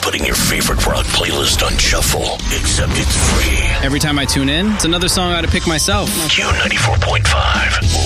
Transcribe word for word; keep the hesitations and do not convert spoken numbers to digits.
putting your favorite rock playlist on shuffle, except it's free. Every time I tune in, it's another song I ought to pick myself. Q ninety-four point five.